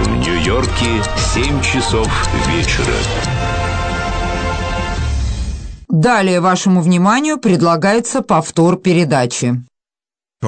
В Нью-Йорке 7 часов вечера. Далее вашему вниманию предлагается повтор передачи.